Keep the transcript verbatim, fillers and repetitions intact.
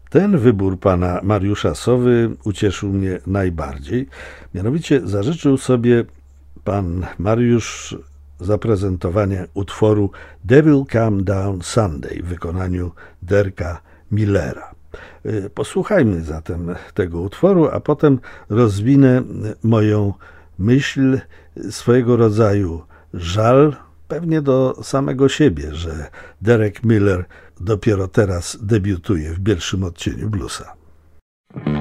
Ten wybór pana Mariusza Sowy ucieszył mnie najbardziej. Mianowicie zażyczył sobie pan Mariusz zaprezentowania utworu Devil Come Down Sunday w wykonaniu Derka Millera. Posłuchajmy zatem tego utworu, a potem rozwinę moją myśl, swojego rodzaju żal, pewnie do samego siebie, że Derek Miller dopiero teraz debiutuje w pierwszym odcieniu bluesa.